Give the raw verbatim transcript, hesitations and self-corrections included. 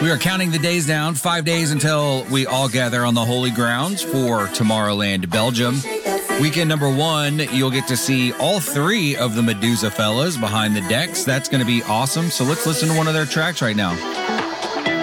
We are counting the days down, five days until we all gather on the holy grounds for Tomorrowland, Belgium. Weekend number one, you'll get to see all three of the Medusa fellas behind the decks. That's going to be awesome. So let's listen to one of their tracks right now.